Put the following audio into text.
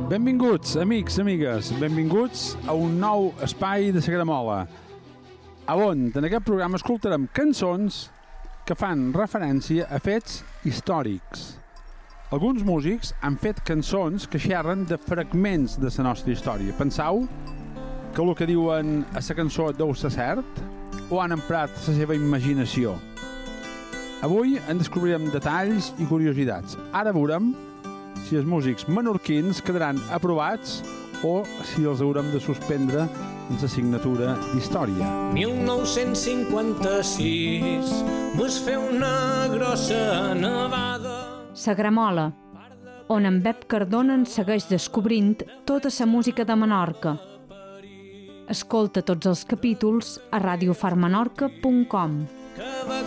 Benvinguts, amics, amigues, benvinguts a un nou espai de Sagramola, on en aquest programa escoltarem cançons que fan referència a fets històrics. Alguns músics han fet cançons que xerren de fragments de la nostra història. Penseu que el que diuen a la cançó deu ser cert o han emprat la seva imaginació? Avui en descobrirem detalls i curiositats. Ara veurem si els músics menorquins quedaran aprovats o si els haurem de suspendre en l'assignatura d'història. 1956 mos fer una grossa nevada. Sagramola, on en Bep Cardona ens segueix descobrint tota la música de Menorca. Escolta tots els capítols a radiofarmenorca.com. Que va